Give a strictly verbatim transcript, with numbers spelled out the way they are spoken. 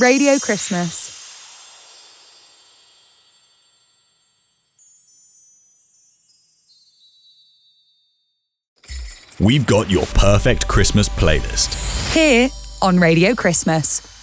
Radio Christmas. We've got your perfect Christmas playlist Here on Radio Christmas.